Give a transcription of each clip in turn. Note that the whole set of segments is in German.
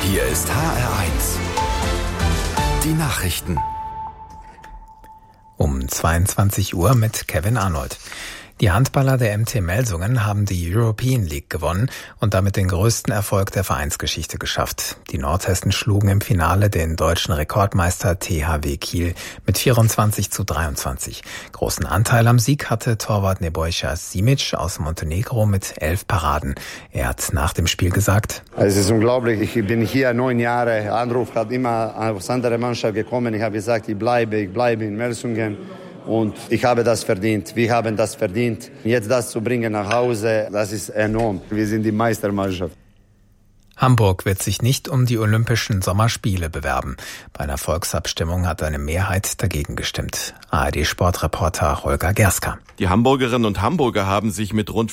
Hier ist HR1. Die Nachrichten. Um 22 Uhr mit Kevin Arnold. Die Handballer der MT Melsungen haben die European League gewonnen und damit den größten Erfolg der Vereinsgeschichte geschafft. Die Nordhessen schlugen im Finale den deutschen Rekordmeister THW Kiel mit 24:23. Großen Anteil am Sieg hatte Torwart Nebojša Simić aus Montenegro mit 11 Paraden. Er hat nach dem Spiel gesagt: Es ist unglaublich, ich bin hier 9 Jahre, Anruf hat immer aus anderer Mannschaft gekommen. Ich habe gesagt, ich bleibe in Melsungen. Und ich habe das verdient. Wir haben das verdient. Jetzt das zu bringen nach Hause, das ist enorm. Wir sind die Meistermannschaft. Hamburg wird sich nicht um die Olympischen Sommerspiele bewerben. Bei einer Volksabstimmung hat eine Mehrheit dagegen gestimmt. ARD-Sportreporter Holger Gerska. Die Hamburgerinnen und Hamburger haben sich mit rund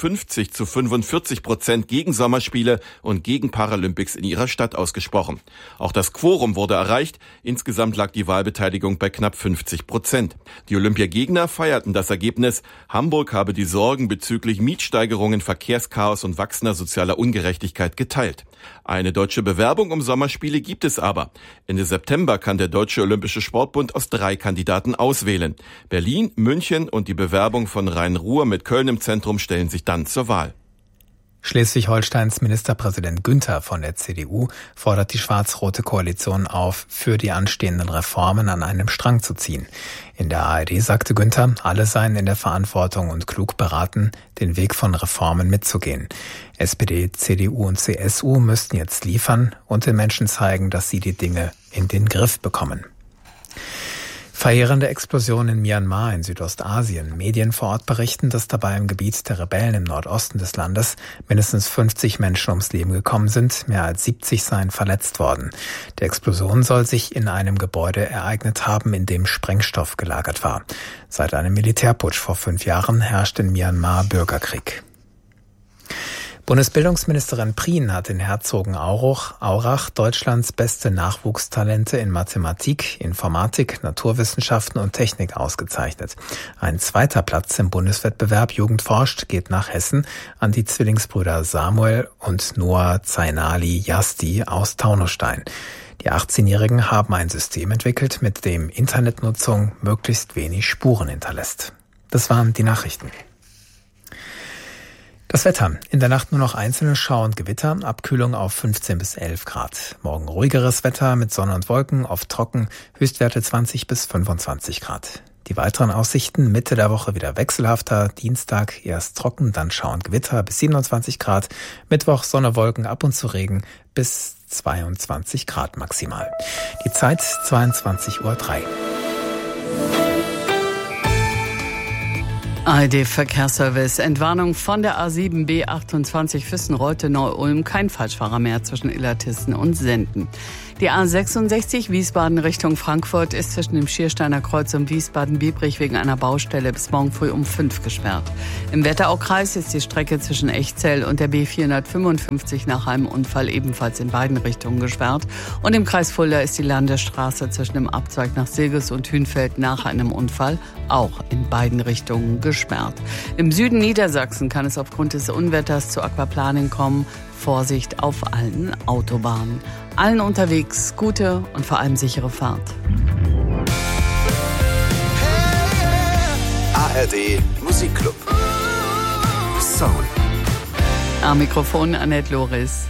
55-45% gegen Sommerspiele und gegen Paralympics in ihrer Stadt ausgesprochen. Auch das Quorum wurde erreicht. Insgesamt lag die Wahlbeteiligung bei knapp 50%. Die Olympiagegner feierten das Ergebnis. Hamburg habe die Sorgen bezüglich Mietsteigerungen, Verkehrschaos und wachsender sozialer Ungerechtigkeit geteilt. Eine deutsche Bewerbung um Sommerspiele gibt es aber. Ende September kann der Deutsche Olympische Sportbund aus 3 Kandidaten auswählen. Berlin, München und die Bewerbung von Rhein-Ruhr mit Köln im Zentrum stellen sich dann zur Wahl. Schleswig-Holsteins Ministerpräsident Günther von der CDU fordert die schwarz-rote Koalition auf, für die anstehenden Reformen an einem Strang zu ziehen. In der ARD sagte Günther, alle seien in der Verantwortung und klug beraten, den Weg von Reformen mitzugehen. SPD, CDU und CSU müssten jetzt liefern und den Menschen zeigen, dass sie die Dinge in den Griff bekommen. Verheerende Explosion in Myanmar in Südostasien. Medien vor Ort berichten, dass dabei im Gebiet der Rebellen im Nordosten des Landes mindestens 50 Menschen ums Leben gekommen sind, mehr als 70 seien verletzt worden. Die Explosion soll sich in einem Gebäude ereignet haben, in dem Sprengstoff gelagert war. Seit einem Militärputsch vor 5 Jahren herrscht in Myanmar Bürgerkrieg. Bundesbildungsministerin Prien hat in Herzogenaurach Deutschlands beste Nachwuchstalente in Mathematik, Informatik, Naturwissenschaften und Technik ausgezeichnet. Ein 2. Platz im Bundeswettbewerb Jugend forscht geht nach Hessen an die Zwillingsbrüder Samuel und Noah Zainali Yasti aus Taunusstein. Die 18-Jährigen haben ein System entwickelt, mit dem Internetnutzung möglichst wenig Spuren hinterlässt. Das waren die Nachrichten. Das Wetter. In der Nacht nur noch einzelne Schauer und Gewitter, Abkühlung auf 15 bis 11 Grad. Morgen ruhigeres Wetter mit Sonne und Wolken, oft trocken, Höchstwerte 20 bis 25 Grad. Die weiteren Aussichten Mitte der Woche wieder wechselhafter, Dienstag erst trocken, dann Schauer und Gewitter bis 27 Grad, Mittwoch Sonne, Wolken, ab und zu Regen bis 22 Grad maximal. Die Zeit 22:03 Uhr. ARD-Verkehrsservice. Entwarnung von der A7 B28 Füssen-Reute-Neu-Ulm. Kein Falschfahrer mehr zwischen Illertissen und Senden. Die A66 Wiesbaden Richtung Frankfurt ist zwischen dem Schiersteiner Kreuz und Wiesbaden-Biebrich wegen einer Baustelle bis morgen früh um 5 gesperrt. Im Wetteraukreis ist die Strecke zwischen Echzell und der B455 nach einem Unfall ebenfalls in beiden Richtungen gesperrt. Und im Kreis Fulda ist die Landesstraße zwischen dem Abzweig nach Silges und Hünfeld nach einem Unfall auch in beiden Richtungen gesperrt. Im Süden Niedersachsen kann es aufgrund des Unwetters zu Aquaplaning kommen. Vorsicht auf allen Autobahnen. Allen unterwegs gute und vor allem sichere Fahrt. ARD Musikclub. Soul. Am Mikrofon Annette Loris.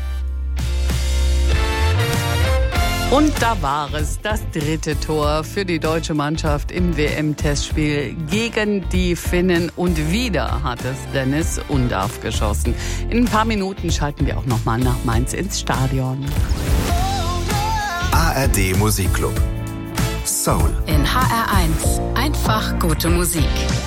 Und da war es, das 3. Tor für die deutsche Mannschaft im WM-Testspiel gegen die Finnen. Und wieder hat es Dennis Undav geschossen. In ein paar Minuten schalten wir auch nochmal nach Mainz ins Stadion. ARD Musikclub. Soul. In HR1. Einfach gute Musik.